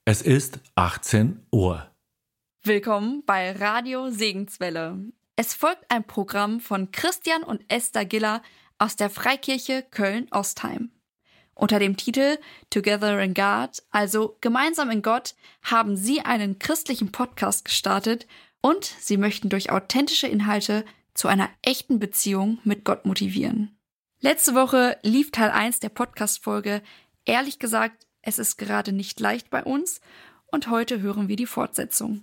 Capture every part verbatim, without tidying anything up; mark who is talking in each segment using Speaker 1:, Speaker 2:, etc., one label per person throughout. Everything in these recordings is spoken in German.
Speaker 1: Es ist achtzehn Uhr.
Speaker 2: Willkommen bei Radio Segenswelle. Es folgt ein Programm von Christian und Esther Giller aus der Freikirche Köln-Ostheim. Unter dem Titel Together in God, also Gemeinsam in Gott, haben sie einen christlichen Podcast gestartet und sie möchten durch authentische Inhalte zu einer echten Beziehung mit Gott motivieren. Letzte Woche lief Teil eins der Podcast-Folge. Ehrlich gesagt, es ist gerade nicht leicht bei uns und heute hören wir die Fortsetzung.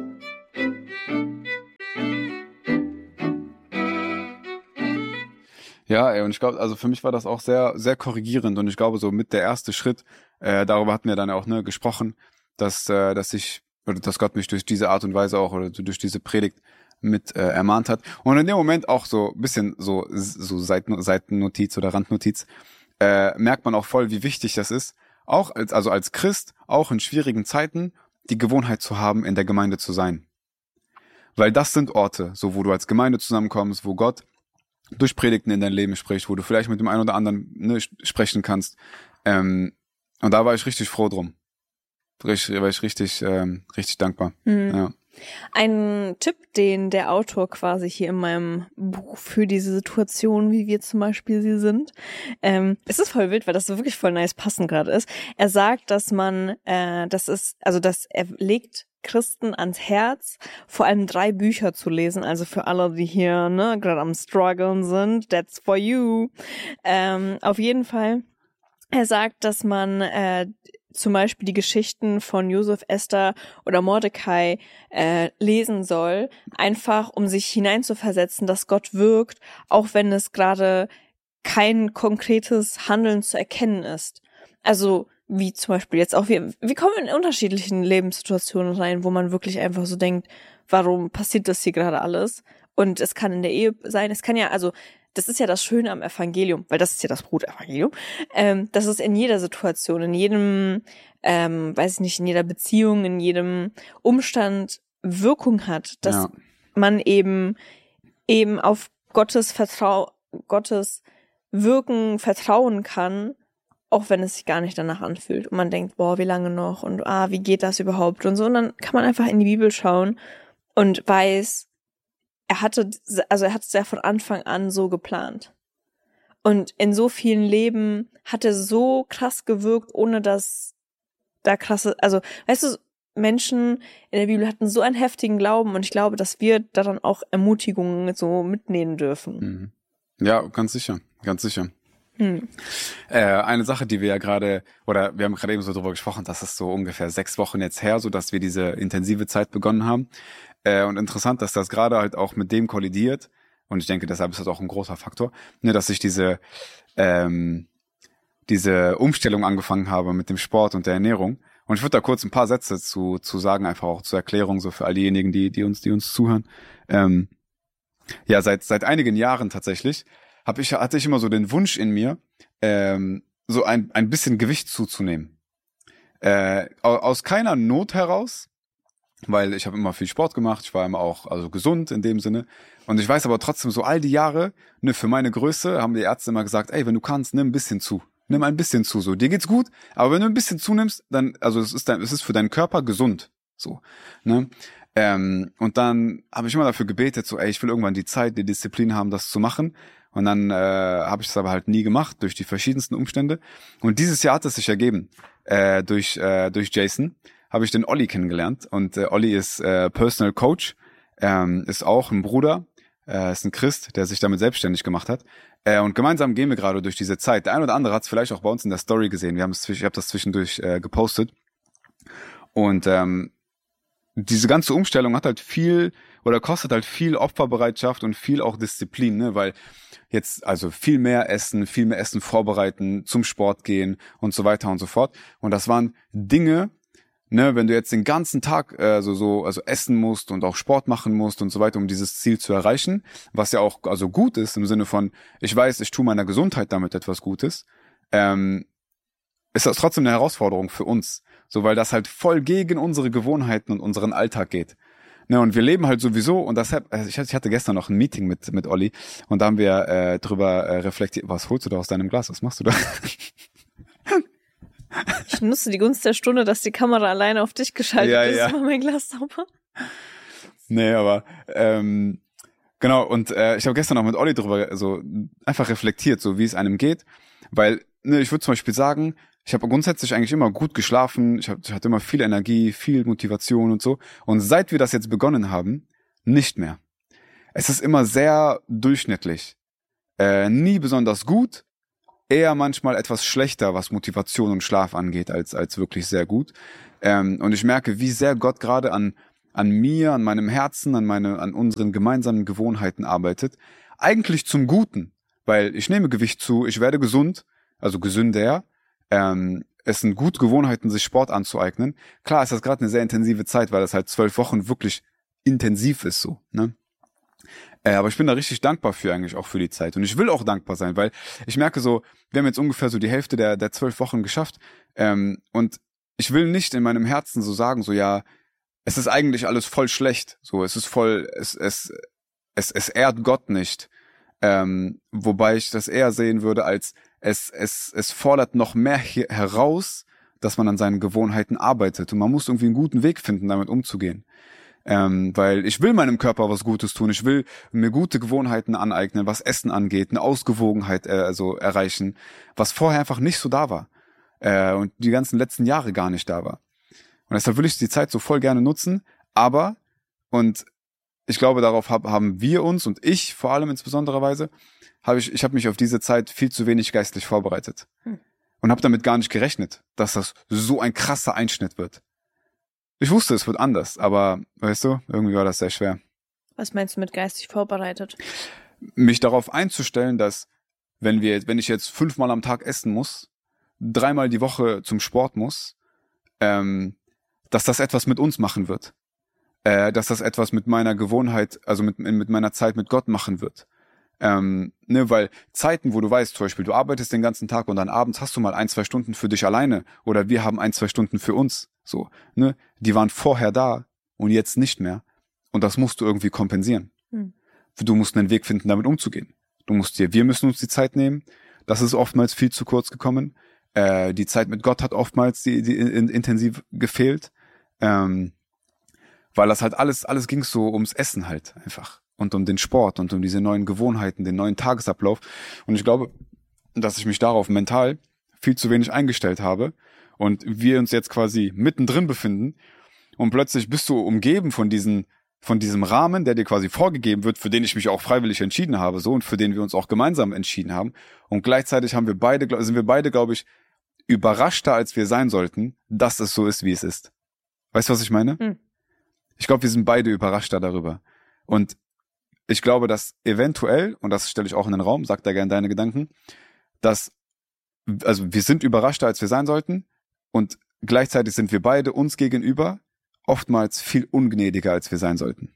Speaker 3: Ja, ey, und ich glaube, also für mich war das auch sehr, sehr korrigierend und ich glaube, so mit der erste Schritt, äh, darüber hatten wir dann auch ne, gesprochen, dass, äh, dass ich, oder dass Gott mich durch diese Art und Weise auch oder durch diese Predigt mit äh, ermahnt hat. Und in dem Moment auch so ein bisschen so, so Seiten, Seitennotiz oder Randnotiz, äh, merkt man auch voll, wie wichtig das ist, auch als, also als Christ, auch in schwierigen Zeiten, die Gewohnheit zu haben, in der Gemeinde zu sein. Weil das sind Orte, so wo du als Gemeinde zusammenkommst, wo Gott durch Predigten in dein Leben spricht, wo du vielleicht mit dem einen oder anderen ne, sprechen kannst. Ähm, und da war ich richtig froh drum. Richtig, war ich richtig, ähm, richtig dankbar.
Speaker 4: Mhm.
Speaker 3: Ja.
Speaker 4: Ein Tipp, den der Autor quasi hier in meinem Buch für diese Situation, wie wir zum Beispiel sie sind, ähm, es ist voll wild, weil das so wirklich voll nice passend gerade ist. Er sagt, dass man, äh, das ist, also dass er legt Christen ans Herz, vor allem drei Bücher zu lesen, also für alle, die hier ne gerade am struggeln sind, that's for you. Ähm, auf jeden Fall, er sagt, dass man äh, zum Beispiel die Geschichten von Josef, Esther oder Mordecai äh, lesen soll, einfach um sich hineinzuversetzen, dass Gott wirkt, auch wenn es gerade kein konkretes Handeln zu erkennen ist. Also wie zum Beispiel jetzt auch, wir, wir kommen in unterschiedlichen Lebenssituationen rein, wo man wirklich einfach so denkt, warum passiert das hier gerade alles? Und es kann in der Ehe sein, es kann ja, also das ist ja das Schöne am Evangelium, weil das ist ja das Brutevangelium, ähm, dass es in jeder Situation, in jedem, ähm, weiß ich nicht, in jeder Beziehung, in jedem Umstand Wirkung hat, dass
Speaker 3: Ja.
Speaker 4: man eben eben auf Gottes Vertrau, Gottes Wirken vertrauen kann, auch wenn es sich gar nicht danach anfühlt. Und man denkt, boah, wie lange noch? Und ah, wie geht das überhaupt? Und so. Und dann kann man einfach in die Bibel schauen und weiß, er hatte, also er hat es ja von Anfang an so geplant. Und in so vielen Leben hat er so krass gewirkt, ohne dass da krasse, also, weißt du, Menschen in der Bibel hatten so einen heftigen Glauben und ich glaube, dass wir daran auch Ermutigungen so mitnehmen dürfen.
Speaker 3: Mhm. Ja, ganz sicher, ganz sicher.
Speaker 4: Hm.
Speaker 3: Äh, eine Sache, die wir ja gerade, oder wir haben gerade eben so drüber gesprochen, das ist so ungefähr sechs Wochen jetzt her, so dass wir diese intensive Zeit begonnen haben. Äh, und interessant, dass das gerade halt auch mit dem kollidiert. Und ich denke, deshalb ist das auch ein großer Faktor, ne, dass ich diese ähm, diese Umstellung angefangen habe mit dem Sport und der Ernährung. Und ich würde da kurz ein paar Sätze zu zu sagen, einfach auch zur Erklärung, so für all diejenigen, die die uns die uns zuhören. Ähm, ja, seit seit einigen Jahren tatsächlich habe ich hatte ich immer so den Wunsch in mir, ähm, so ein ein bisschen Gewicht zuzunehmen. Äh, aus keiner Not heraus, weil ich habe immer viel Sport gemacht, ich war immer auch also gesund in dem Sinne. Und ich weiß aber trotzdem so all die Jahre, ne, für meine Größe haben die Ärzte immer gesagt, ey, wenn du kannst, nimm ein bisschen zu. Nimm ein bisschen zu, so. Dir geht's gut, aber wenn du ein bisschen zunimmst, dann, also es ist dein, es ist für deinen Körper gesund, so, ne. Ähm, und dann habe ich immer dafür gebetet, so, ey, ich will irgendwann die Zeit, die Disziplin haben, das zu machen. Und dann äh, habe ich es aber halt nie gemacht, durch die verschiedensten Umstände. Und dieses Jahr hat es sich ergeben, äh, durch äh, durch Jason habe ich den Olli kennengelernt. Und äh, Olli ist äh, Personal Coach, ähm, ist auch ein Bruder, äh, ist ein Christ, der sich damit selbstständig gemacht hat. Äh, und gemeinsam gehen wir gerade durch diese Zeit. Der ein oder andere hat es vielleicht auch bei uns in der Story gesehen. Wir haben es, ich habe das zwischendurch äh, gepostet. Und ähm, diese ganze Umstellung hat halt viel oder kostet halt viel Opferbereitschaft und viel auch Disziplin, ne, weil jetzt also viel mehr essen, viel mehr Essen vorbereiten, zum Sport gehen und so weiter und so fort. Und das waren Dinge, ne, wenn du jetzt den ganzen Tag äh, so so also essen musst und auch Sport machen musst und so weiter, um dieses Ziel zu erreichen, was ja auch also gut ist im Sinne von, ich weiß, ich tue meiner Gesundheit damit etwas Gutes, ähm, ist das trotzdem eine Herausforderung für uns, so weil das halt voll gegen unsere Gewohnheiten und unseren Alltag geht. Ne, und wir leben halt sowieso, und deshalb, ich hatte gestern noch ein Meeting mit mit Olli und da haben wir äh, drüber äh, reflektiert. Was holst du da aus deinem Glas? Was machst du da?
Speaker 4: Ich nutze die Gunst der Stunde, dass die Kamera alleine auf dich geschaltet
Speaker 3: Ja,
Speaker 4: ist.
Speaker 3: ja.
Speaker 4: Mal mein Glas sauber.
Speaker 3: Nee, aber ähm, genau, und äh, ich habe gestern auch mit Olli drüber so einfach reflektiert, so wie es einem geht. Weil, ne, ich würde zum Beispiel sagen, ich habe grundsätzlich eigentlich immer gut geschlafen, ich, hab, ich hatte immer viel Energie, viel Motivation und so. Und seit wir das jetzt begonnen haben, nicht mehr. Es ist immer sehr durchschnittlich. Äh, nie besonders gut, eher manchmal etwas schlechter, was Motivation und Schlaf angeht, als als wirklich sehr gut. Ähm, und ich merke, wie sehr Gott gerade an an mir, an meinem Herzen, an meine, an unseren gemeinsamen Gewohnheiten arbeitet. Eigentlich zum Guten, weil ich nehme Gewicht zu, ich werde gesund, also gesünder. Ähm, es sind gute Gewohnheiten, sich Sport anzueignen. Klar ist das gerade eine sehr intensive Zeit, weil das halt zwölf Wochen wirklich intensiv ist so, ne? Äh, aber ich bin da richtig dankbar für eigentlich auch für die Zeit. Und ich will auch dankbar sein, weil ich merke so, wir haben jetzt ungefähr so die Hälfte der der zwölf Wochen geschafft. Ähm, und ich will nicht in meinem Herzen so sagen, so ja, es ist eigentlich alles voll schlecht. So, es ist voll, es, es, es, es ehrt Gott nicht. Ähm, wobei ich das eher sehen würde als es, es, es fordert noch mehr hier heraus, dass man an seinen Gewohnheiten arbeitet. Und man muss irgendwie einen guten Weg finden, damit umzugehen. Ähm, weil ich will meinem Körper was Gutes tun. Ich will mir gute Gewohnheiten aneignen, was Essen angeht, eine Ausgewogenheit äh, also erreichen, was vorher einfach nicht so da war. Äh, und die ganzen letzten Jahre gar nicht da war. Und deshalb will ich die Zeit so voll gerne nutzen, aber, und ich glaube, darauf hab, haben wir uns und ich vor allem insbesondere Weise, habe ich, ich habe mich auf diese Zeit viel zu wenig geistlich vorbereitet. Hm. Und habe damit gar nicht gerechnet, dass das so ein krasser Einschnitt wird. Ich wusste, es wird anders, aber, weißt du, irgendwie war das sehr schwer.
Speaker 4: Was meinst du mit geistig vorbereitet?
Speaker 3: Mich darauf einzustellen, dass, wenn wir, wenn ich jetzt fünfmal am Tag essen muss, dreimal die Woche zum Sport muss, ähm, dass das etwas mit uns machen wird. Äh, dass das etwas mit meiner Gewohnheit, also mit, mit meiner Zeit mit Gott machen wird. Ähm, ne, weil Zeiten, wo du weißt, zum Beispiel, du arbeitest den ganzen Tag und dann abends hast du mal ein, zwei Stunden für dich alleine oder wir haben ein, zwei Stunden für uns. So, ne? Die waren vorher da und jetzt nicht mehr. Und das musst du irgendwie kompensieren. Hm. Du musst einen Weg finden, damit umzugehen. Du musst dir, wir müssen uns die Zeit nehmen. Das ist oftmals viel zu kurz gekommen. Äh, die Zeit mit Gott hat oftmals die, die in, intensiv gefehlt. Ähm, weil das halt alles, alles ging so ums Essen halt einfach. Und um den Sport und um diese neuen Gewohnheiten, den neuen Tagesablauf. Und ich glaube, dass ich mich darauf mental viel zu wenig eingestellt habe und wir uns jetzt quasi mittendrin befinden und plötzlich bist du umgeben von diesen, von diesem Rahmen, der dir quasi vorgegeben wird, für den ich mich auch freiwillig entschieden habe, so, und für den wir uns auch gemeinsam entschieden haben. Und gleichzeitig haben wir beide, sind wir beide, glaube ich, überraschter, als wir sein sollten, dass es so ist, wie es ist. Weißt du, was ich meine? Hm. Ich glaube, wir sind beide überraschter darüber. Und ich glaube, dass eventuell, und das stelle ich auch in den Raum, sag da gerne deine Gedanken, dass, also wir sind überraschter, als wir sein sollten, und gleichzeitig sind wir beide uns gegenüber oftmals viel ungnädiger, als wir sein sollten.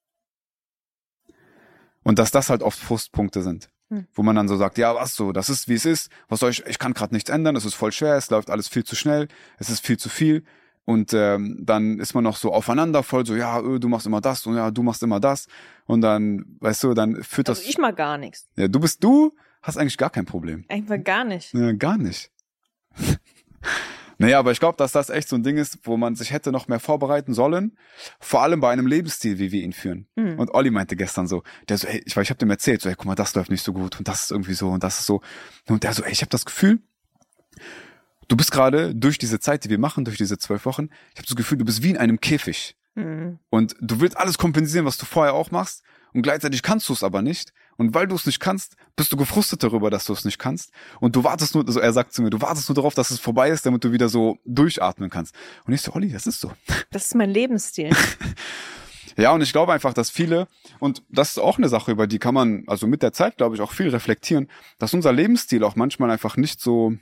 Speaker 3: Und dass das halt oft Frustpunkte sind, hm. wo man dann so sagt, ja, was so, das ist, wie es ist, was soll ich, ich kann gerade nichts ändern, es ist voll schwer, es läuft alles viel zu schnell, es ist viel zu viel. Und ähm, dann ist man noch so aufeinander voll, so, ja, öh, du machst immer das und ja, du machst immer das. Und dann, weißt du, dann führt das...
Speaker 4: Also ich mag gar nichts.
Speaker 3: Ja, du bist, du hast eigentlich gar kein Problem.
Speaker 4: Einfach gar nicht.
Speaker 3: Ja, gar nicht. Naja, aber ich glaube, dass das echt so ein Ding ist, wo man sich hätte noch mehr vorbereiten sollen. Vor allem bei einem Lebensstil, wie wir ihn führen. Mhm. Und Olli meinte gestern so, der so, hey, ich, ich habe dem erzählt, so, hey, guck mal, das läuft nicht so gut und das ist irgendwie so und das ist so. Und der so, ey, ich habe das Gefühl, du bist gerade durch diese Zeit, die wir machen, durch diese zwölf Wochen, ich habe das Gefühl, du bist wie in einem Käfig. Mhm. Und du willst alles kompensieren, was du vorher auch machst. Und gleichzeitig kannst du es aber nicht. Und weil du es nicht kannst, bist du gefrustet darüber, dass du es nicht kannst. Und du wartest nur, also er sagt zu mir, du wartest nur darauf, dass es vorbei ist, damit du wieder so durchatmen kannst. Und ich so, Olli, das ist so.
Speaker 4: Das ist mein Lebensstil.
Speaker 3: Ja, und ich glaube einfach, dass viele, und das ist auch eine Sache, über die kann man, also mit der Zeit, glaube ich, auch viel reflektieren, dass unser Lebensstil auch manchmal einfach nicht so,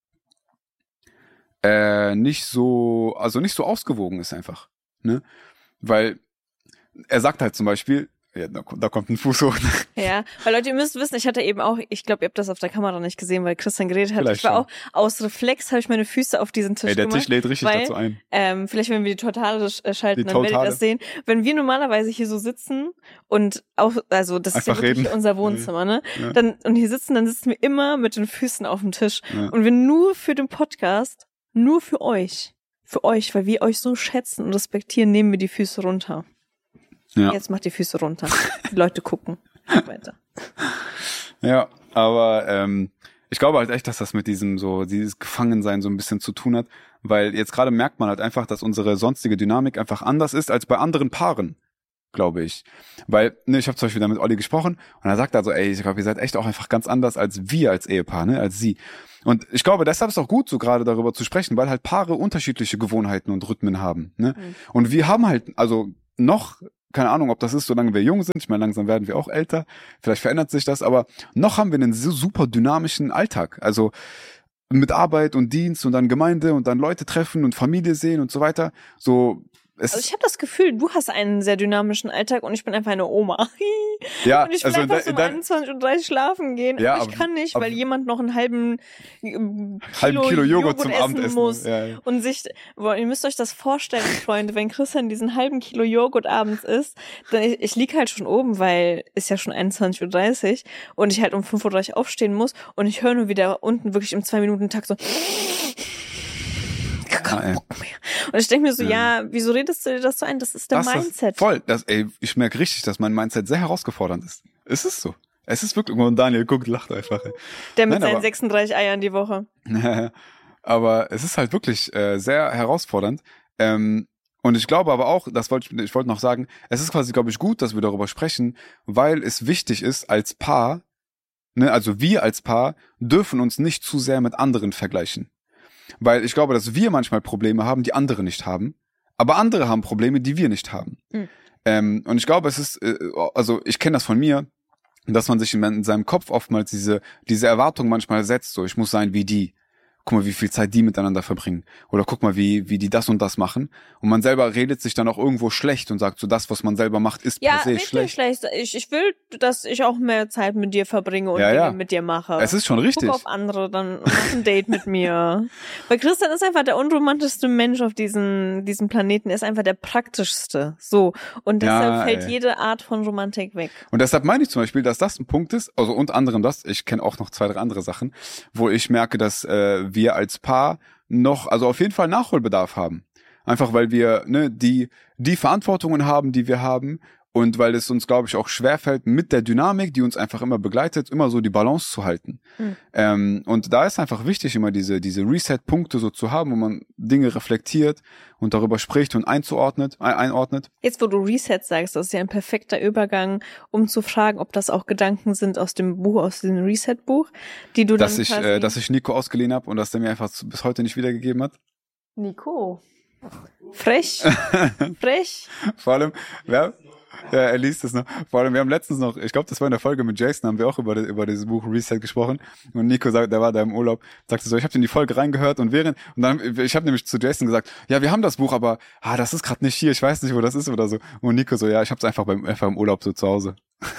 Speaker 3: äh, nicht so, also nicht so ausgewogen ist einfach, ne? Weil er sagt halt zum Beispiel, ja, da, da kommt ein Fuß hoch.
Speaker 4: Ja, weil Leute, ihr müsst wissen, ich hatte eben auch, ich glaube, ihr habt das auf der Kamera nicht gesehen, weil Christian geredet hat.
Speaker 3: Vielleicht
Speaker 4: ich war
Speaker 3: schon.
Speaker 4: auch, aus Reflex habe ich meine Füße auf diesen Tisch
Speaker 3: Ey, der
Speaker 4: gemacht.
Speaker 3: Tisch lädt richtig
Speaker 4: weil,
Speaker 3: dazu ein.
Speaker 4: Ähm, vielleicht, wenn wir die Totale äh, schalten,
Speaker 3: Die
Speaker 4: dann werdet ihr
Speaker 3: Totale.
Speaker 4: das sehen. Wenn wir normalerweise hier so sitzen und auch, also das
Speaker 3: Einfach
Speaker 4: ist ja wirklich
Speaker 3: reden.
Speaker 4: unser Wohnzimmer, ne?
Speaker 3: Ja.
Speaker 4: Dann, und hier sitzen, dann sitzen wir immer mit den Füßen auf dem Tisch.
Speaker 3: Ja.
Speaker 4: Und wir nur für den Podcast nur für euch, für euch, weil wir euch so schätzen und respektieren, nehmen wir die Füße runter.
Speaker 3: Ja.
Speaker 4: Jetzt macht die Füße runter. Die Leute gucken weiter.
Speaker 3: Ja, aber ähm, ich glaube halt echt, dass das mit diesem so, dieses Gefangensein so ein bisschen zu tun hat, weil jetzt gerade merkt man halt einfach, dass unsere sonstige Dynamik einfach anders ist als bei anderen Paaren, glaube ich. Weil, ne, ich habe zum Beispiel da mit Olli gesprochen und er sagt also, ey, ich glaube, ihr seid echt auch einfach ganz anders als wir als Ehepaar, ne, als sie. Und ich glaube, deshalb ist es auch gut, so gerade darüber zu sprechen, weil halt Paare unterschiedliche Gewohnheiten und Rhythmen haben, ne. Mhm. Und wir haben halt, also noch, keine Ahnung, ob das ist, solange wir jung sind. Ich meine, langsam werden wir auch älter. Vielleicht verändert sich das, aber noch haben wir einen so super dynamischen Alltag. Also mit Arbeit und Dienst und dann Gemeinde und dann Leute treffen und Familie sehen und so weiter. So, es
Speaker 4: also ich habe das Gefühl, du hast einen sehr dynamischen Alltag und ich bin einfach eine Oma.
Speaker 3: Ja,
Speaker 4: und ich will
Speaker 3: also
Speaker 4: einfach
Speaker 3: da,
Speaker 4: so um
Speaker 3: da,
Speaker 4: einundzwanzig Uhr dreißig schlafen gehen,
Speaker 3: ja,
Speaker 4: aber ich
Speaker 3: aber,
Speaker 4: kann nicht,
Speaker 3: aber,
Speaker 4: weil jemand noch einen halben Kilo,
Speaker 3: halben Kilo Joghurt,
Speaker 4: Joghurt
Speaker 3: zum
Speaker 4: essen
Speaker 3: Abendessen
Speaker 4: muss.
Speaker 3: Ja, ja.
Speaker 4: Und sich, boah, ihr müsst euch das vorstellen, Freunde, wenn Christian diesen halben Kilo Joghurt abends isst, dann ich, ich lieg halt schon oben, weil ist ja schon einundzwanzig Uhr dreißig und ich halt um fünf Uhr dreißig aufstehen muss und ich höre nur wieder unten wirklich im zwei Minuten Takt so
Speaker 3: Ah,
Speaker 4: und ich denke mir so, ja. ja, wieso redest du dir das so ein? Das ist der
Speaker 3: das
Speaker 4: Mindset.
Speaker 3: Ist voll. Das, ey, ich merke richtig, dass mein Mindset sehr herausfordernd ist. Es ist so. Es ist wirklich, und Daniel guckt, lacht einfach. Ey.
Speaker 4: Der mit
Speaker 3: Nein,
Speaker 4: seinen
Speaker 3: aber,
Speaker 4: sechsunddreißig Eiern die Woche.
Speaker 3: Aber es ist halt wirklich äh, sehr herausfordernd. Ähm, und ich glaube aber auch, das wollte ich, ich wollte noch sagen, es ist quasi, glaube ich, gut, dass wir darüber sprechen, weil es wichtig ist als Paar, ne, also wir als Paar dürfen uns nicht zu sehr mit anderen vergleichen. Weil ich glaube, dass wir manchmal Probleme haben, die andere nicht haben. Aber andere haben Probleme, die wir nicht haben. Mhm. Ähm, und ich glaube, es ist, äh, also ich kenne das von mir, dass man sich in, in seinem Kopf oftmals diese diese Erwartung manchmal setzt, so ich muss sein wie die. Guck mal, wie viel Zeit die miteinander verbringen. Oder guck mal, wie wie die das und das machen. Und man selber redet sich dann auch irgendwo schlecht und sagt so, das, was man selber macht, ist
Speaker 4: ja,
Speaker 3: per se schlecht.
Speaker 4: schlecht. Ich, ich will, dass ich auch mehr Zeit mit dir verbringe und
Speaker 3: ja,
Speaker 4: Dinge
Speaker 3: ja.
Speaker 4: mit dir mache.
Speaker 3: Es ist schon richtig.
Speaker 4: Guck auf andere, dann mach ein Date mit mir. Weil Christian ist einfach der unromantischste Mensch auf diesem, diesem Planeten. Er ist einfach der praktischste. So. Und deshalb
Speaker 3: ja,
Speaker 4: fällt
Speaker 3: ey.
Speaker 4: jede Art von Romantik weg.
Speaker 3: Und deshalb meine ich zum Beispiel, dass das ein Punkt ist, also unter anderem das, ich kenne auch noch zwei, drei andere Sachen, wo ich merke, dass äh, wir als Paar noch, also auf jeden Fall Nachholbedarf haben. Einfach weil wir ne die die Verantwortungen haben, die wir haben und weil es uns, glaube ich, auch schwerfällt, mit der Dynamik, die uns einfach immer begleitet, immer so die Balance zu halten. Mhm. Ähm, und da ist einfach wichtig, immer diese diese Reset-Punkte so zu haben, wo man Dinge reflektiert und darüber spricht und einzuordnet, ein, einordnet.
Speaker 4: Jetzt, wo du Reset sagst, das ist ja ein perfekter Übergang, um zu fragen, ob das auch Gedanken sind aus dem Buch, aus dem Reset-Buch, die du
Speaker 3: dass
Speaker 4: dann
Speaker 3: ich,
Speaker 4: quasi...
Speaker 3: äh, dass ich Nico ausgeliehen habe und dass der mir einfach bis heute nicht wiedergegeben hat.
Speaker 4: Nico. Frech. Frech.
Speaker 3: Vor allem, ja, ja, er liest es noch. Vor allem, wir haben letztens noch, ich glaube, das war in der Folge mit Jason, haben wir auch über, über dieses Buch Reset gesprochen. Und Nico sagt, der war da im Urlaub, sagte so, ich habe in die Folge reingehört und während, und dann, ich habe nämlich zu Jason gesagt, ja, wir haben das Buch, aber, ah, das ist gerade nicht hier, ich weiß nicht, wo das ist oder so. Und Nico so, ja, ich habe es einfach beim, einfach im Urlaub so zu Hause.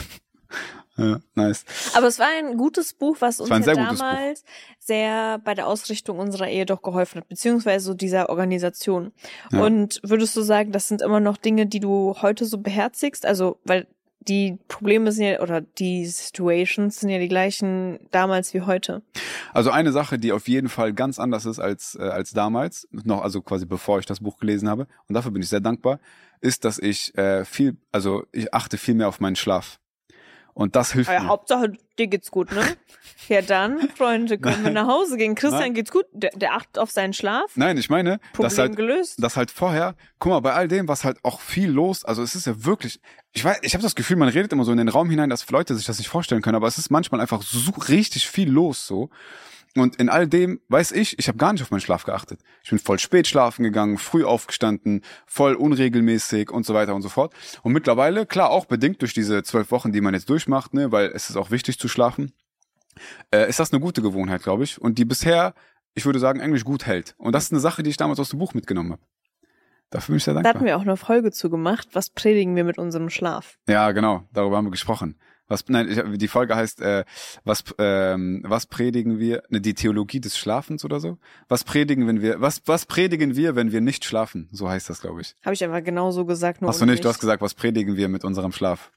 Speaker 3: Ja, nice.
Speaker 4: Aber es war ein gutes Buch, was uns ja damals
Speaker 3: Buch.
Speaker 4: sehr bei der Ausrichtung unserer Ehe doch geholfen hat, beziehungsweise so dieser Organisation. Ja. Und würdest du sagen, das sind immer noch Dinge, die du heute so beherzigst? Also, weil die Probleme sind ja, oder die Situations sind ja die gleichen damals wie heute.
Speaker 3: Also eine Sache, die auf jeden Fall ganz anders ist als äh, als damals, noch also quasi bevor ich das Buch gelesen habe, und dafür bin ich sehr dankbar, ist, dass ich äh, viel, also ich achte viel mehr auf meinen Schlaf. Und das hilft
Speaker 4: ja,
Speaker 3: mir.
Speaker 4: Hauptsache, dir geht's gut, ne? Ja dann, Freunde, können wir nach Hause gehen. Christian Nein. geht's gut, der, der achtet auf seinen Schlaf.
Speaker 3: Nein, ich meine,
Speaker 4: Problem
Speaker 3: dass halt,
Speaker 4: gelöst.
Speaker 3: dass halt vorher, guck mal, bei all dem, was halt auch viel los, also es ist ja wirklich, ich weiß, ich habe das Gefühl, man redet immer so in den Raum hinein, dass Leute sich das nicht vorstellen können, aber es ist manchmal einfach so richtig viel los so. Und in all dem, weiß ich, ich habe gar nicht auf meinen Schlaf geachtet. Ich bin voll spät schlafen gegangen, früh aufgestanden, voll unregelmäßig und so weiter und so fort. Und mittlerweile, klar, auch bedingt durch diese zwölf Wochen, die man jetzt durchmacht, ne, weil es ist auch wichtig zu schlafen, äh, ist das eine gute Gewohnheit, glaube ich. Und die bisher, ich würde sagen, eigentlich gut hält. Und das ist eine Sache, die ich damals aus dem Buch mitgenommen habe. Dafür bin ich sehr dankbar.
Speaker 4: Da hatten wir auch eine Folge zu gemacht. Was predigen wir mit unserem Schlaf?
Speaker 3: Ja, genau. Darüber haben wir gesprochen. Was, nein, ich, die Folge heißt, äh, was, ähm, was predigen wir, ne, die Theologie des Schlafens oder so? Was predigen, wenn wir, was, was predigen wir, wenn wir nicht schlafen? So heißt das, glaube ich.
Speaker 4: Habe ich einfach genau so gesagt. Nur
Speaker 3: hast du nicht, du hast gesagt, was predigen wir mit unserem Schlaf?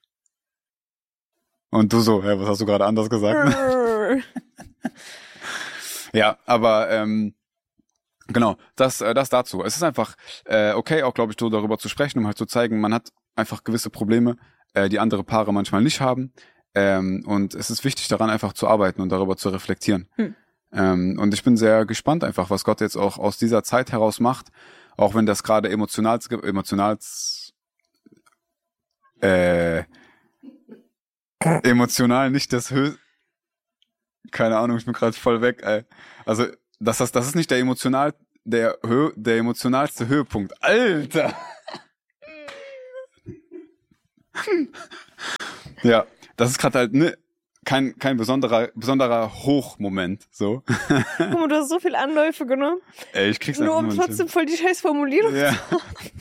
Speaker 3: Und du so, ja, was hast du gerade anders gesagt? Ja, aber, ähm, Genau, das, äh, das dazu. Es ist einfach äh, okay, auch glaube ich, so darüber zu sprechen, um halt zu zeigen, man hat einfach gewisse Probleme, äh, die andere Paare manchmal nicht haben. Ähm, und es ist wichtig, daran einfach zu arbeiten und darüber zu reflektieren. Hm. Ähm, und ich bin sehr gespannt einfach, was Gott jetzt auch aus dieser Zeit heraus macht, auch wenn das gerade emotional, emotional, äh, emotional nicht das höchste, keine Ahnung, ich bin gerade voll weg, ey. Also, das, das, das ist nicht der emotional, der, Hö der emotionalste Höhepunkt. Alter! Ja, das ist gerade halt ne, kein, kein besonderer, besonderer Hochmoment, so.
Speaker 4: Guck mal, du hast so viel Anläufe genommen.
Speaker 3: Ey, ich krieg's
Speaker 4: nur um trotzdem voll die scheiß Formulierung
Speaker 3: ja.
Speaker 4: zu haben.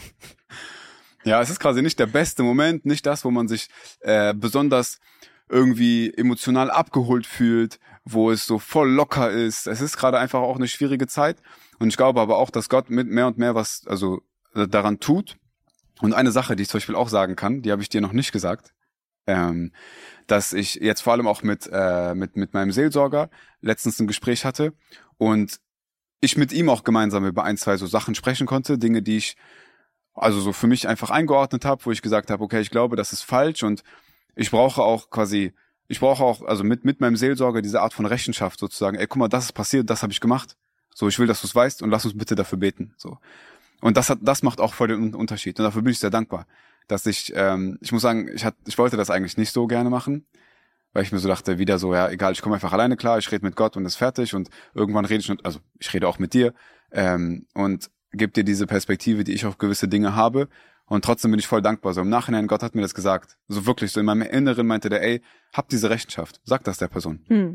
Speaker 3: Ja, es ist quasi nicht der beste Moment, nicht das, wo man sich äh, besonders irgendwie emotional abgeholt fühlt, wo es so voll locker ist. Es ist gerade einfach auch eine schwierige Zeit und ich glaube aber auch, dass Gott mit mehr und mehr was also daran tut. Und eine Sache, die ich zum Beispiel auch sagen kann, die habe ich dir noch nicht gesagt, ähm, dass ich jetzt vor allem auch mit äh, mit mit meinem Seelsorger letztens ein Gespräch hatte und ich mit ihm auch gemeinsam über ein, zwei so Sachen sprechen konnte, Dinge, die ich also so für mich einfach eingeordnet habe, wo ich gesagt habe, okay, ich glaube, das ist falsch und ich brauche auch quasi, ich brauche auch, also mit mit meinem Seelsorger diese Art von Rechenschaft sozusagen, ey, guck mal, das ist passiert, das habe ich gemacht, so, ich will, dass du es weißt und lass uns bitte dafür beten, so. Und das hat, das macht auch voll den Unterschied und dafür bin ich sehr dankbar, dass ich, ähm, ich muss sagen, ich hat, ich wollte das eigentlich nicht so gerne machen, weil ich mir so dachte, wieder so, ja, egal, ich komme einfach alleine klar, ich rede mit Gott und ist fertig und irgendwann rede ich, und, also ich rede auch mit dir ähm, und gebe dir diese Perspektive, die ich auf gewisse Dinge habe und trotzdem bin ich voll dankbar. So im Nachhinein, Gott hat mir das gesagt, so wirklich, so in meinem Inneren meinte der, ey, hab diese Rechenschaft, sag das der Person. Hm.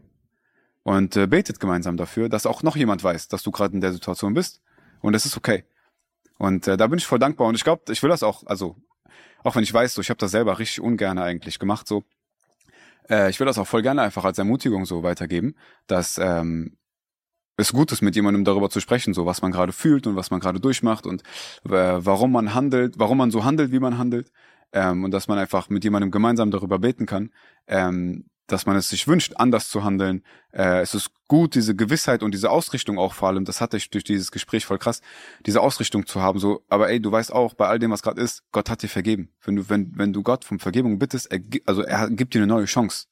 Speaker 3: Und äh, betet gemeinsam dafür, dass auch noch jemand weiß, dass du gerade in der Situation bist und es ist okay. Und äh, da bin ich voll dankbar und ich glaube, ich will das auch, also auch wenn ich weiß, so ich habe das selber richtig ungern eigentlich gemacht, so äh, ich will das auch voll gerne einfach als Ermutigung so weitergeben, dass ähm, es gut ist, mit jemandem darüber zu sprechen, so was man gerade fühlt und was man gerade durchmacht und äh, warum man handelt, warum man so handelt, wie man handelt ähm, und dass man einfach mit jemandem gemeinsam darüber beten kann, ähm, dass man es sich wünscht, anders zu handeln. Äh, es ist gut, diese Gewissheit und diese Ausrichtung auch vor allem, das hatte ich durch dieses Gespräch voll krass, diese Ausrichtung zu haben, so, aber ey, du weißt auch, bei all dem, was gerade ist, Gott hat dir vergeben. Wenn du, wenn, wenn du Gott um Vergebung bittest, er, also er gibt dir eine neue Chance.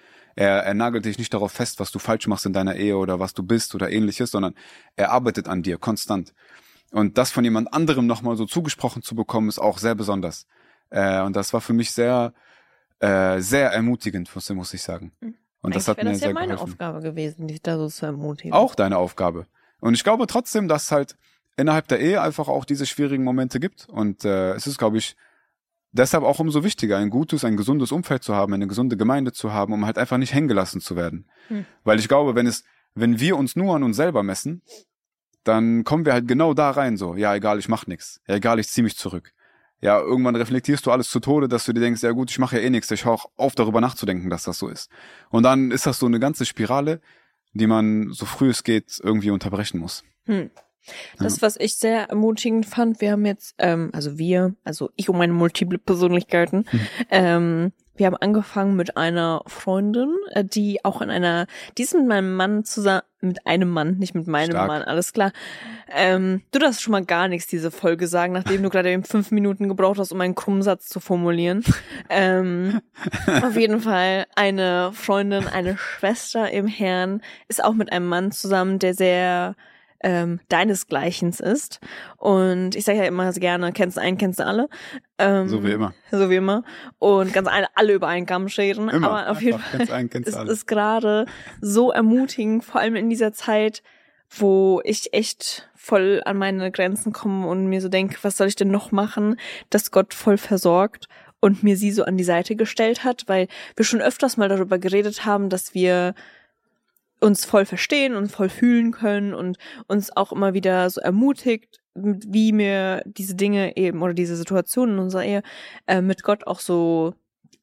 Speaker 3: Er, er nagelt dich nicht darauf fest, was du falsch machst in deiner Ehe oder was du bist oder ähnliches, sondern er arbeitet an dir konstant. Und das von jemand anderem nochmal so zugesprochen zu bekommen, ist auch sehr besonders. Äh, und das war für mich sehr, äh, sehr ermutigend, muss ich sagen. Und das hat mir
Speaker 4: das
Speaker 3: sehr
Speaker 4: ja meine
Speaker 3: geholfen.
Speaker 4: Aufgabe gewesen, dich da so zu ermutigen.
Speaker 3: Auch deine Aufgabe. Und ich glaube trotzdem, dass es halt innerhalb der Ehe einfach auch diese schwierigen Momente gibt. Und äh, es ist, glaube ich, deshalb auch umso wichtiger, ein gutes, ein gesundes Umfeld zu haben, eine gesunde Gemeinde zu haben, um halt einfach nicht hängen gelassen zu werden. Hm. Weil ich glaube, wenn es, wenn wir uns nur an uns selber messen, dann kommen wir halt genau da rein, so, ja, egal, ich mach nix. Ja, egal, ich zieh mich zurück. Ja, irgendwann reflektierst du alles zu Tode, dass du dir denkst, ja gut, ich mache ja eh nichts, ich höre auch auf, darüber nachzudenken, dass das so ist. Und dann ist das so eine ganze Spirale, die man, so früh es geht, irgendwie unterbrechen muss.
Speaker 4: Hm. Das, was ich sehr ermutigend fand, wir haben jetzt, ähm, also wir, also ich und meine multiple Persönlichkeiten, mhm. ähm, wir haben angefangen mit einer Freundin, äh, die auch in einer, die ist mit meinem Mann zusammen, mit einem Mann, nicht mit meinem
Speaker 3: Stark.
Speaker 4: Mann, alles klar. Ähm, du darfst schon mal gar nichts diese Folge sagen, nachdem du gerade eben fünf Minuten gebraucht hast, um einen krummen Satz zu formulieren. ähm, auf jeden Fall eine Freundin, eine Schwester im Herrn, ist auch mit einem Mann zusammen, der sehr Ähm, deinesgleichens ist. Und ich sage ja immer gerne, kennst du einen, kennst du alle. Ähm,
Speaker 3: so wie immer.
Speaker 4: So wie immer. Und ganz alle, alle über einen Kamm scheren.
Speaker 3: Immer.
Speaker 4: Aber auf jeden Fall
Speaker 3: einen,
Speaker 4: ist
Speaker 3: alle.
Speaker 4: es gerade so ermutigend, vor allem in dieser Zeit, wo ich echt voll an meine Grenzen komme und mir so denke, was soll ich denn noch machen, dass Gott voll versorgt und mir sie so an die Seite gestellt hat, weil wir schon öfters mal darüber geredet haben, dass wir uns voll verstehen und voll fühlen können und uns auch immer wieder so ermutigt, wie mir diese Dinge eben oder diese Situationen in unserer Ehe äh, mit Gott auch so,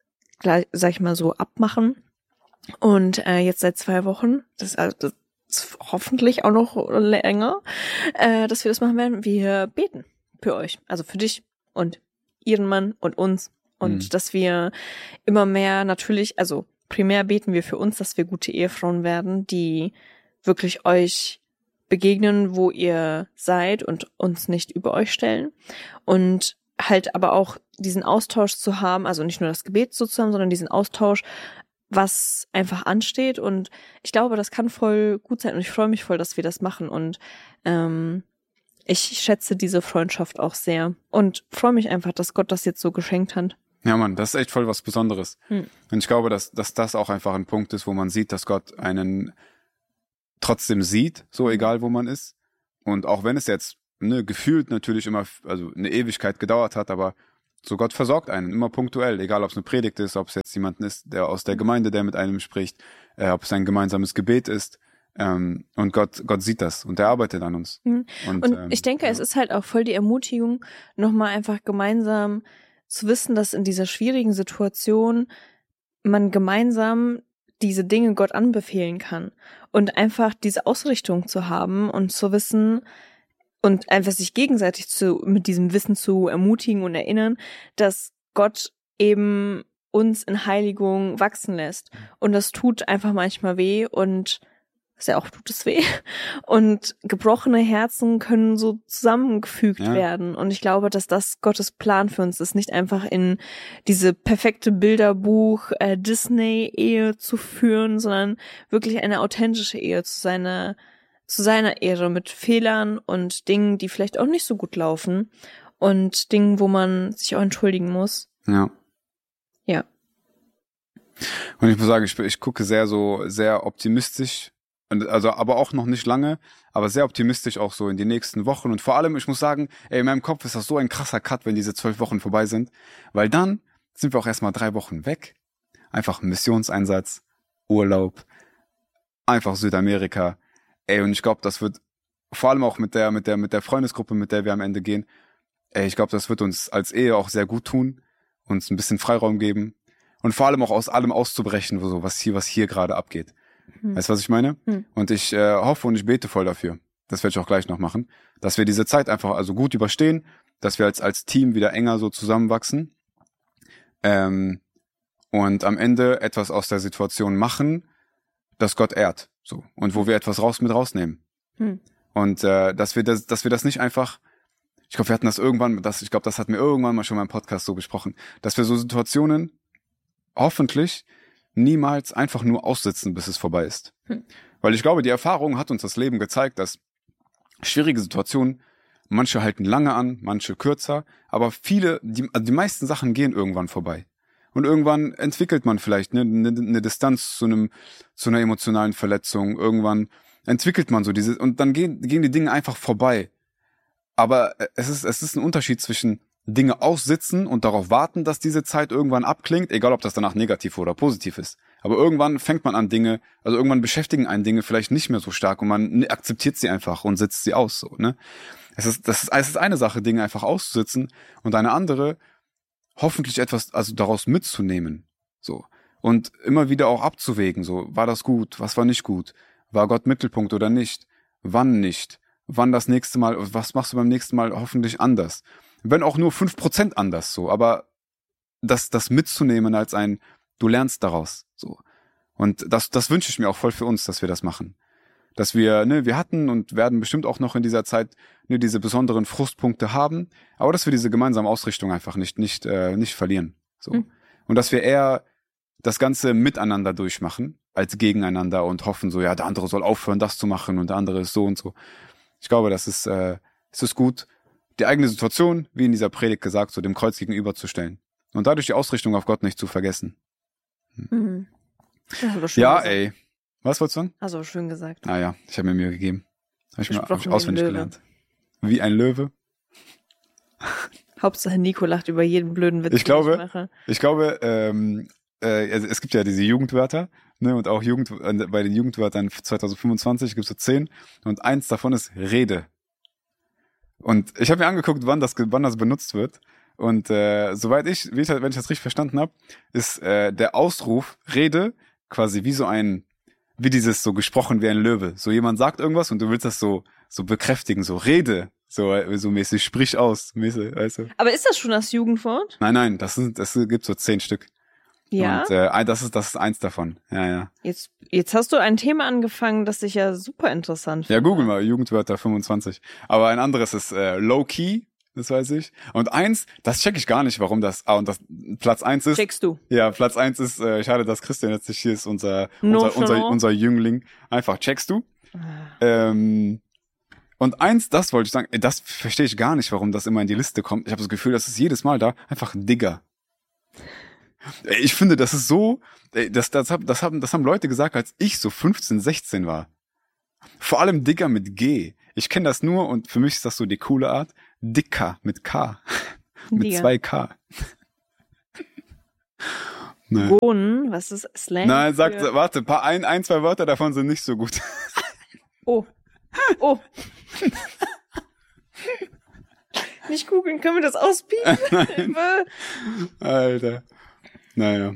Speaker 4: sag ich mal, so abmachen. Und äh, jetzt seit zwei Wochen, das, also, das ist hoffentlich auch noch länger, äh, dass wir das machen werden, wir beten für euch, also für dich und ihren Mann und uns und mhm. dass wir immer mehr natürlich, also primär beten wir für uns, dass wir gute Ehefrauen werden, die wirklich euch begegnen, wo ihr seid und uns nicht über euch stellen. Und halt aber auch diesen Austausch zu haben, also nicht nur das Gebet so zu haben, sondern diesen Austausch, was einfach ansteht. Und ich glaube, das kann voll gut sein und ich freue mich voll, dass wir das machen. Und ähm, ich schätze diese Freundschaft auch sehr und freue mich einfach, dass Gott das jetzt so geschenkt hat.
Speaker 3: Ja, Mann, das ist echt voll was Besonderes.
Speaker 4: Hm.
Speaker 3: Und ich glaube, dass, dass das auch einfach ein Punkt ist, wo man sieht, dass Gott einen trotzdem sieht, so egal wo man ist. Und auch wenn es jetzt ne, gefühlt natürlich immer, also eine Ewigkeit gedauert hat, aber so Gott versorgt einen, immer punktuell, egal ob es eine Predigt ist, ob es jetzt jemand ist, der aus der Gemeinde, der mit einem spricht, äh, ob es ein gemeinsames Gebet ist. Ähm, und Gott, Gott sieht das und er arbeitet an uns.
Speaker 4: Mhm. Und, und ähm, ich denke, ja. es ist halt auch voll die Ermutigung, nochmal einfach gemeinsam zu wissen, dass in dieser schwierigen Situation man gemeinsam diese Dinge Gott anbefehlen kann und einfach diese Ausrichtung zu haben und zu wissen und einfach sich gegenseitig zu mit diesem Wissen zu ermutigen und erinnern, dass Gott eben uns in Heiligung wachsen lässt. Und das tut einfach manchmal weh und ist ja auch tut es weh. Und gebrochene Herzen können so zusammengefügt ja. werden. Und ich glaube, dass das Gottes Plan für uns ist, nicht einfach in diese perfekte Bilderbuch äh, Disney-Ehe zu führen, sondern wirklich eine authentische Ehe zu seiner, zu seiner Ehre mit Fehlern und Dingen, die vielleicht auch nicht so gut laufen und Dingen, wo man sich auch entschuldigen muss.
Speaker 3: Ja.
Speaker 4: Ja.
Speaker 3: Und ich muss sagen, ich, ich gucke sehr so, sehr optimistisch. Und also, aber auch noch nicht lange, aber sehr optimistisch auch so in die nächsten Wochen. Und vor allem, ich muss sagen, ey, in meinem Kopf ist das so ein krasser Cut, wenn diese zwölf Wochen vorbei sind. Weil dann sind wir auch erstmal drei Wochen weg. Einfach Missionseinsatz, Urlaub, einfach Südamerika. Ey, und ich glaube, das wird, vor allem auch mit der, mit der, mit der Freundesgruppe, mit der wir am Ende gehen, ey, ich glaube, das wird uns als Ehe auch sehr gut tun, uns ein bisschen Freiraum geben. Und vor allem auch aus allem auszubrechen, wo so, was hier, was hier gerade abgeht. Hm. Weißt du, was ich meine? Hm. Und ich äh, hoffe und ich bete voll dafür, das werde ich auch gleich noch machen, dass wir diese Zeit einfach also gut überstehen, dass wir als als Team wieder enger so zusammenwachsen ähm, und am Ende etwas aus der Situation machen, das Gott ehrt, so und wo wir etwas raus mit rausnehmen. Hm. Und äh, dass wir das, dass wir das nicht einfach, ich glaube, wir hatten das irgendwann, das, ich glaube, das hatten wir irgendwann mal schon mal im Podcast so besprochen, dass wir so Situationen hoffentlich niemals einfach nur aussitzen, bis es vorbei ist. Hm. Weil ich glaube, die Erfahrung hat uns das Leben gezeigt, dass schwierige Situationen, manche halten lange an, manche kürzer, aber viele, die, also die meisten Sachen gehen irgendwann vorbei. Und irgendwann entwickelt man vielleicht eine, eine, eine Distanz zu einem, zu einer emotionalen Verletzung. Irgendwann entwickelt man so diese, und dann gehen, gehen die Dinge einfach vorbei. Aber es ist, es ist ein Unterschied zwischen Dinge aussitzen und darauf warten, dass diese Zeit irgendwann abklingt, egal ob das danach negativ oder positiv ist. Aber irgendwann fängt man an Dinge, also irgendwann beschäftigen einen Dinge vielleicht nicht mehr so stark und man akzeptiert sie einfach und sitzt sie aus, so, ne? Es ist, das ist, es ist eine Sache, Dinge einfach auszusitzen und eine andere, hoffentlich etwas, also daraus mitzunehmen, so. Und immer wieder auch abzuwägen, so, war das gut, was war nicht gut? War Gott Mittelpunkt oder nicht? Wann nicht? Wann das nächste Mal, was machst du beim nächsten Mal hoffentlich anders? Wenn auch nur fünf Prozent anders, so, aber das, das mitzunehmen als ein, du lernst daraus, so. Und das, das wünsche ich mir auch voll für uns, dass wir das machen. Dass wir, ne, wir hatten und werden bestimmt auch noch in dieser Zeit, ne, diese besonderen Frustpunkte haben, aber dass wir diese gemeinsame Ausrichtung einfach nicht, nicht, äh, nicht verlieren, so. Mhm. Und dass wir eher das Ganze miteinander durchmachen, als gegeneinander und hoffen so, ja, der andere soll aufhören, das zu machen und der andere ist so und so. Ich glaube, das ist, äh, es ist gut, die eigene Situation, wie in dieser Predigt gesagt, so dem Kreuz gegenüberzustellen. Und dadurch die Ausrichtung auf Gott nicht zu vergessen. Hm.
Speaker 4: Mhm. Ja,
Speaker 3: ja ey. Was wolltest du sagen?
Speaker 4: Hast du schön gesagt.
Speaker 3: Ah ja, ich habe mir Mühe gegeben. Habe ich mir hab ich auswendig gelernt. Wie ein Löwe.
Speaker 4: Hauptsache Nico lacht über jeden blöden Witz,
Speaker 3: ich glaube,
Speaker 4: den ich mache.
Speaker 3: Ich glaube, ähm, äh, also es gibt ja diese Jugendwörter, ne, und auch Jugend, äh, bei den Jugendwörtern zwanzig fünfundzwanzig gibt es so zehn und eins davon ist Rede. Und ich habe mir angeguckt, wann das, wann das benutzt wird. Und äh, soweit ich, wie ich, wenn ich das richtig verstanden habe, ist äh, der Ausruf Rede quasi wie so ein, wie dieses so gesprochen wie ein Löwe. So jemand sagt irgendwas und du willst das so so bekräftigen, so Rede, so so mäßig, sprich aus, mäßig, weißt du.
Speaker 4: Aber ist das schon das Jugendwort?
Speaker 3: Nein, nein, das sind, das gibt so zehn Stück.
Speaker 4: Ja.
Speaker 3: Und äh, das ist das ist eins davon. Ja, ja.
Speaker 4: Jetzt, jetzt hast du ein Thema angefangen, das ich ja super interessant finde.
Speaker 3: Ja, google mal, Jugendwörter fünfundzwanzig. Aber ein anderes ist äh, Low-Key, das weiß ich. Und eins, das check ich gar nicht, warum das, ah, und das Platz eins ist.
Speaker 4: Checkst du.
Speaker 3: Ja, Platz eins ist, äh, schade, dass Christian jetzt nicht hier ist, unser,
Speaker 4: No,
Speaker 3: unser, unser, unser Jüngling. Einfach, checkst du?
Speaker 4: Ah.
Speaker 3: Ähm, und eins, das wollte ich sagen, das verstehe ich gar nicht, warum das immer in die Liste kommt. Ich habe das Gefühl, das ist jedes Mal da, einfach Digger. Ich finde, das ist so, das, das, hab, das, haben, das haben Leute gesagt, als ich so fünfzehn, sechzehn war. Vor allem Digger mit G. Ich kenne das nur und für mich ist das so die coole Art. Dicker mit K. mit
Speaker 4: Digger.
Speaker 3: zwei K. Nein.
Speaker 4: Bohnen, was ist Slang?
Speaker 3: Nein, sagt,
Speaker 4: für-
Speaker 3: warte, paar, ein, ein, zwei Wörter davon sind nicht so gut.
Speaker 4: Oh. Oh. Nicht googeln, können wir das auspiepen? Hilfe.
Speaker 3: Alter. Naja.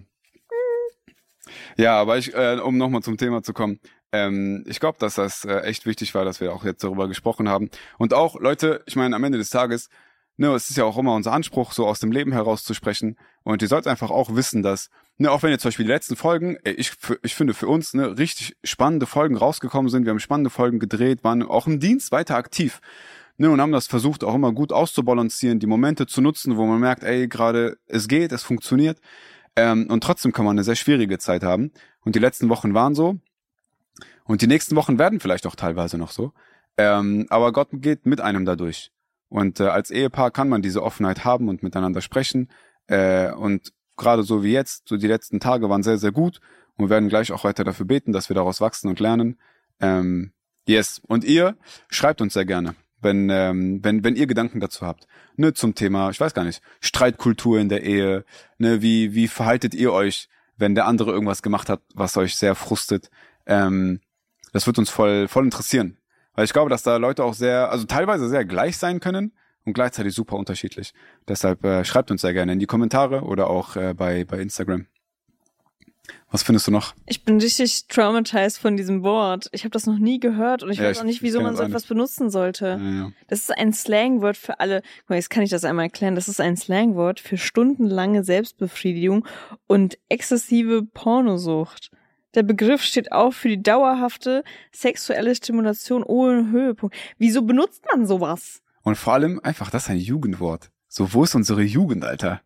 Speaker 3: Ja, aber ich, äh, um nochmal zum Thema zu kommen, ähm, ich glaube, dass das äh, echt wichtig war, dass wir auch jetzt darüber gesprochen haben. Und auch, Leute, ich meine, am Ende des Tages, ne, es ist ja auch immer unser Anspruch, so aus dem Leben heraus zu sprechen. Und ihr sollt einfach auch wissen, dass, ne, auch wenn jetzt zum Beispiel die letzten Folgen, äh, ich, für, ich finde für uns, ne, richtig spannende Folgen rausgekommen sind. Wir haben spannende Folgen gedreht, waren auch im Dienst weiter aktiv. Ne, und haben das versucht, auch immer gut auszubalancieren, die Momente zu nutzen, wo man merkt, ey, gerade, es geht, es funktioniert. Ähm, und trotzdem kann man eine sehr schwierige Zeit haben. Und die letzten Wochen waren so. Und die nächsten Wochen werden vielleicht auch teilweise noch so. Ähm, aber Gott geht mit einem dadurch. Und äh, als Ehepaar kann man diese Offenheit haben und miteinander sprechen. Äh, und gerade so wie jetzt, so die letzten Tage waren sehr, sehr gut. Und wir werden gleich auch weiter dafür beten, dass wir daraus wachsen und lernen. Ähm, yes. Und ihr schreibt uns sehr gerne, wenn ähm, wenn wenn ihr Gedanken dazu habt, ne, zum Thema, ich weiß gar nicht, Streitkultur in der Ehe, ne, wie wie verhaltet ihr euch, wenn der andere irgendwas gemacht hat, was euch sehr frustet? Ähm, das wird uns voll voll interessieren, weil ich glaube, dass da Leute auch sehr, also teilweise sehr gleich sein können und gleichzeitig super unterschiedlich. Deshalb äh, schreibt uns sehr gerne in die Kommentare oder auch äh, bei bei Instagram. Was findest du noch?
Speaker 4: Ich bin richtig traumatized von diesem Wort. Ich habe das noch nie gehört und ich
Speaker 3: Ja,
Speaker 4: weiß
Speaker 3: ich-
Speaker 4: auch nicht,
Speaker 3: ich
Speaker 4: wieso
Speaker 3: kenn
Speaker 4: man
Speaker 3: das
Speaker 4: so
Speaker 3: auch
Speaker 4: etwas benutzen sollte.
Speaker 3: Ja, ja.
Speaker 4: Das ist ein Slangwort für alle. Guck mal, jetzt kann ich das einmal erklären. Das ist ein Slangwort für stundenlange Selbstbefriedigung und exzessive Pornosucht. Der Begriff steht auch für die dauerhafte sexuelle Stimulation ohne Höhepunkt. Wieso benutzt man sowas?
Speaker 3: Und vor allem einfach, das ist ein Jugendwort. So, wo ist unsere Jugend, Alter?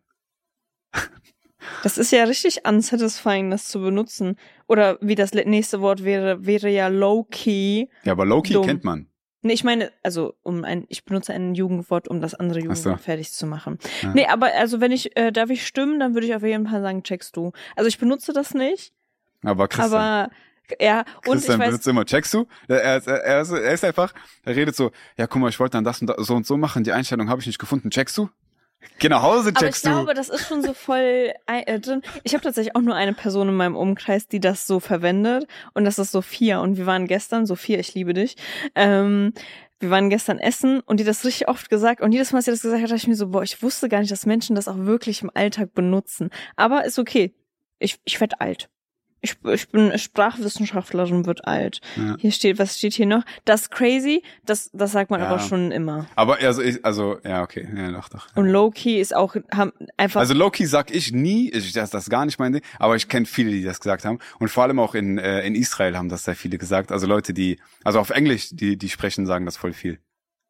Speaker 4: Das ist ja richtig unsatisfying, das zu benutzen. Oder wie das nächste Wort wäre, wäre ja low-key.
Speaker 3: Ja, aber Loki
Speaker 4: Dumm.
Speaker 3: kennt man.
Speaker 4: Nee, ich meine, also um ein, ich benutze ein Jugendwort, um das andere Jugendwort
Speaker 3: Ach so.
Speaker 4: fertig zu machen.
Speaker 3: Ja.
Speaker 4: Nee, aber also wenn ich, äh, darf ich stimmen, dann würde ich auf jeden Fall sagen, checkst du. Also ich benutze das nicht,
Speaker 3: Aber Christian,
Speaker 4: aber ja, und
Speaker 3: Christian
Speaker 4: ich weiß,
Speaker 3: benutzt immer, checkst du? Er, er, er, ist, er ist einfach, er redet so, ja guck mal, ich wollte dann das und das, so und so machen, die Einstellung habe ich nicht gefunden, checkst du? Geh nach Hause,
Speaker 4: aber ich
Speaker 3: checkst du?
Speaker 4: glaube, das ist schon so voll äh, drin. Ich habe tatsächlich auch nur eine Person in meinem Umkreis, die das so verwendet und das ist Sophia und wir waren gestern, Sophia, ich liebe dich, ähm, wir waren gestern essen und die das richtig oft gesagt und jedes Mal, als sie das gesagt hat, dachte ich mir so, boah, ich wusste gar nicht, dass Menschen das auch wirklich im Alltag benutzen. Aber ist okay. Ich, ich werd alt. Ich, ich bin Sprachwissenschaftlerin, wird alt.
Speaker 3: Ja.
Speaker 4: Hier steht, was steht hier noch? Das ist crazy, das, das sagt man
Speaker 3: Ja.
Speaker 4: aber schon immer.
Speaker 3: Aber also, ich, also, ja, okay, ja, doch, doch.
Speaker 4: Und low-key ist auch, haben einfach,
Speaker 3: Also Loki sag ich nie, ich, das, das ist gar nicht mein Ding, aber ich kenne viele, die das gesagt haben. Und vor allem auch in, äh, in Israel haben das sehr viele gesagt. Also Leute, die, also auf Englisch, die, die sprechen, sagen das voll viel.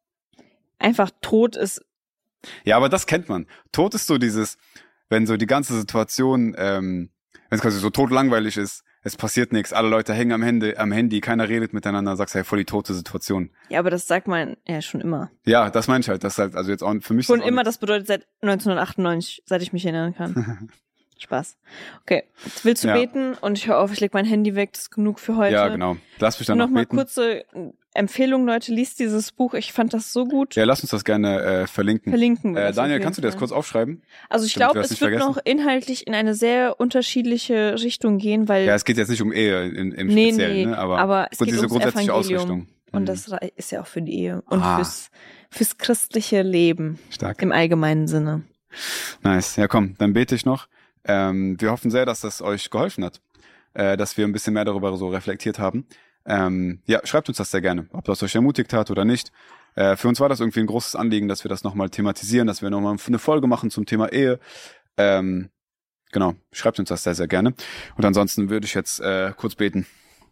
Speaker 4: einfach tot ist.
Speaker 3: Ja, aber das kennt man. Tod ist so dieses, wenn so die ganze Situation, ähm, wenn es quasi so totlangweilig ist, es passiert nichts, alle Leute hängen am Handy, am Handy, keiner redet miteinander, sagst du, hey, voll die tote Situation.
Speaker 4: Ja, aber das sagt man ja schon immer.
Speaker 3: Ja, das meine ich halt, das ist halt, also jetzt auch für mich.
Speaker 4: Schon
Speaker 3: ist das auch
Speaker 4: immer,
Speaker 3: nichts.
Speaker 4: das bedeutet seit neunzehnhundertachtundneunzig, seit ich mich erinnern kann. Spaß. Okay, jetzt willst du
Speaker 3: Ja.
Speaker 4: beten und ich höre auf, ich leg mein Handy weg, das ist genug für heute.
Speaker 3: Ja, genau. Lass mich dann noch,
Speaker 4: noch mal
Speaker 3: beten.
Speaker 4: kurze Empfehlung, Leute, liest dieses Buch, ich fand das so gut.
Speaker 3: Ja, lass uns das gerne äh, verlinken.
Speaker 4: Verlinken wir
Speaker 3: Äh,
Speaker 4: das
Speaker 3: Daniel,
Speaker 4: auf
Speaker 3: kannst du dir
Speaker 4: jeden
Speaker 3: das
Speaker 4: Fall.
Speaker 3: kurz aufschreiben?
Speaker 4: Also ich
Speaker 3: damit wir
Speaker 4: glaube,
Speaker 3: das
Speaker 4: es
Speaker 3: nicht
Speaker 4: wird
Speaker 3: vergessen?
Speaker 4: noch inhaltlich in eine sehr unterschiedliche Richtung gehen, weil
Speaker 3: Ja, es geht jetzt nicht um Ehe in, im
Speaker 4: nee,
Speaker 3: Speziellen,
Speaker 4: nee,
Speaker 3: ne? aber,
Speaker 4: aber es
Speaker 3: gut,
Speaker 4: geht
Speaker 3: diese
Speaker 4: ums
Speaker 3: grundsätzliche
Speaker 4: Evangelium.
Speaker 3: Ausrichtung.
Speaker 4: Und
Speaker 3: Mhm.
Speaker 4: das ist ja auch für die Ehe und
Speaker 3: Ah.
Speaker 4: fürs, fürs christliche Leben
Speaker 3: Stark.
Speaker 4: im allgemeinen Sinne.
Speaker 3: Nice. Ja, komm, dann bete ich noch. Ähm, wir hoffen sehr, dass das euch geholfen hat, äh, dass wir ein bisschen mehr darüber so reflektiert haben. Ähm, ja, schreibt uns das sehr gerne, ob das euch ermutigt hat oder nicht. Äh, für uns war das irgendwie ein großes Anliegen, dass wir das nochmal thematisieren, dass wir nochmal eine Folge machen zum Thema Ehe. Ähm, genau, schreibt uns das sehr, sehr gerne. Und ansonsten würde ich jetzt äh, kurz beten.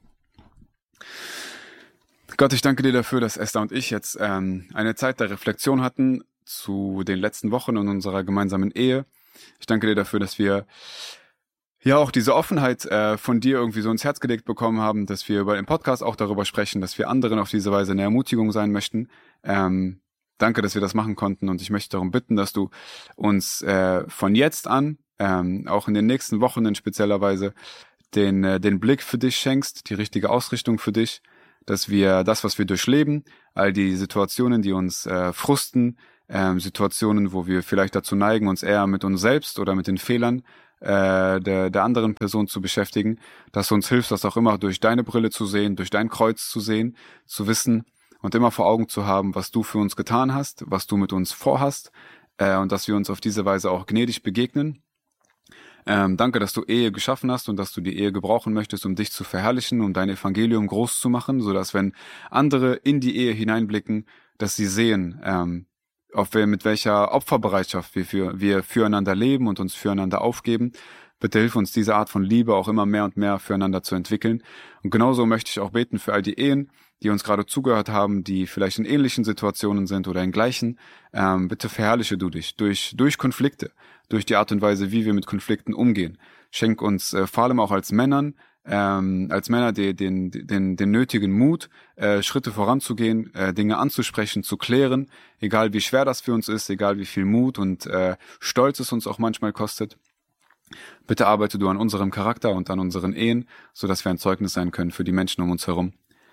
Speaker 3: Gott, ich danke dir dafür, dass Esther und ich jetzt ähm, eine Zeit der Reflexion hatten zu den letzten Wochen in unserer gemeinsamen Ehe. Ich danke dir dafür, dass wir ja auch diese Offenheit äh, von dir irgendwie so ins Herz gelegt bekommen haben, dass wir über den Podcast auch darüber sprechen, dass wir anderen auf diese Weise eine Ermutigung sein möchten. Ähm, danke, dass wir das machen konnten, und ich möchte darum bitten, dass du uns äh, von jetzt an, ähm, auch in den nächsten Wochen in spezieller Weise, den, äh, den Blick für dich schenkst, die richtige Ausrichtung für dich, dass wir das, was wir durchleben, all die Situationen, die uns äh, frusten, ähm, Situationen, wo wir vielleicht dazu neigen, uns eher mit uns selbst oder mit den Fehlern äh, der, der anderen Person zu beschäftigen, dass du uns hilfst, das auch immer durch deine Brille zu sehen, durch dein Kreuz zu sehen, zu wissen und immer vor Augen zu haben, was du für uns getan hast, was du mit uns vorhast, äh, und dass wir uns auf diese Weise auch gnädig begegnen. Ähm, danke, dass du Ehe geschaffen hast und dass du die Ehe gebrauchen möchtest, um dich zu verherrlichen, um dein Evangelium groß zu machen, sodass, wenn andere in die Ehe hineinblicken, dass sie sehen, ähm, auf wir, mit welcher Opferbereitschaft wir, für, wir füreinander leben und uns füreinander aufgeben. Bitte hilf uns, diese Art von Liebe auch immer mehr und mehr füreinander zu entwickeln. Und genauso möchte ich auch beten für all die Ehen, die uns gerade zugehört haben, die vielleicht in ähnlichen Situationen sind oder in gleichen. Ähm, bitte verherrliche du dich durch, durch Konflikte, durch die Art und Weise, wie wir mit Konflikten umgehen. Schenk uns äh, vor allem auch als Männern, ähm, als Männer die, den, den, den nötigen Mut, äh, Schritte voranzugehen, äh, Dinge anzusprechen, zu klären, egal wie schwer das für uns ist, egal wie viel Mut und äh, Stolz es uns auch manchmal kostet. Bitte arbeite du an unserem Charakter und an unseren Ehen, sodass wir ein Zeugnis sein können für die Menschen um uns herum.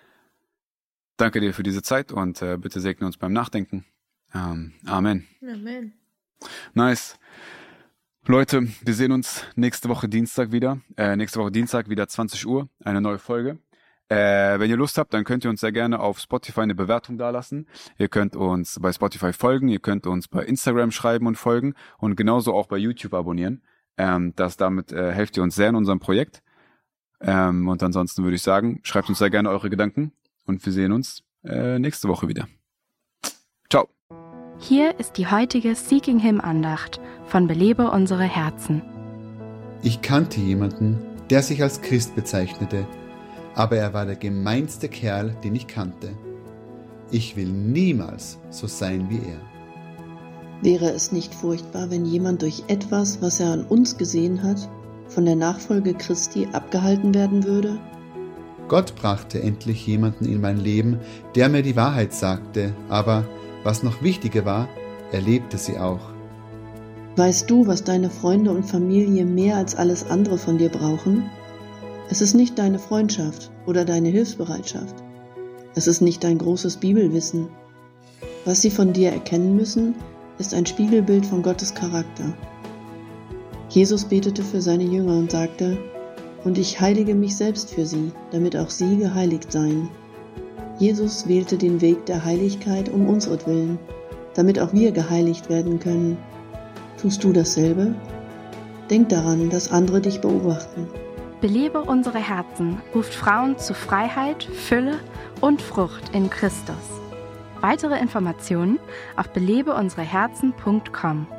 Speaker 3: Danke dir für diese Zeit und äh, bitte segne uns beim Nachdenken. Ähm, Amen.
Speaker 4: Amen.
Speaker 3: Nice. Leute, wir sehen uns nächste Woche Dienstag wieder. Äh, nächste Woche Dienstag wieder zwanzig Uhr, eine neue Folge. Äh, wenn ihr Lust habt, dann könnt ihr uns sehr gerne auf Spotify eine Bewertung dalassen. Ihr könnt uns bei Spotify folgen, ihr könnt uns bei Instagram schreiben und folgen und genauso auch bei YouTube abonnieren. Ähm, das damit äh, helft ihr uns sehr in unserem Projekt. Ähm, und ansonsten würde ich sagen, schreibt uns sehr gerne eure Gedanken und wir sehen uns äh, nächste Woche wieder. Ciao.
Speaker 5: Hier ist die heutige Seeking Him Andacht von Belebe unsere Herzen.
Speaker 6: Ich kannte jemanden, der sich als Christ bezeichnete, aber er war der gemeinste Kerl, den ich kannte. Ich will niemals so sein wie er.
Speaker 7: Wäre es nicht furchtbar, wenn jemand durch etwas, was er an uns gesehen hat, von der Nachfolge Christi abgehalten werden würde?
Speaker 6: Gott brachte endlich jemanden in mein Leben, der mir die Wahrheit sagte, aber was noch wichtiger war, er lebte sie auch.
Speaker 7: Weißt du, was deine Freunde und Familie mehr als alles andere von dir brauchen? Es ist nicht deine Freundschaft oder deine Hilfsbereitschaft. Es ist nicht dein großes Bibelwissen. Was sie von dir erkennen müssen, ist ein Spiegelbild von Gottes Charakter. Jesus betete für seine Jünger und sagte: Und ich heilige mich selbst für sie, damit auch sie geheiligt seien. Jesus wählte den Weg der Heiligkeit um unseretwillen, damit auch wir geheiligt werden können. Tust du dasselbe? Denk daran, dass andere dich beobachten.
Speaker 5: Belebe unsere Herzen ruft Frauen zu Freiheit, Fülle und Frucht in Christus. Weitere Informationen auf belebe unsere herzen punkt com.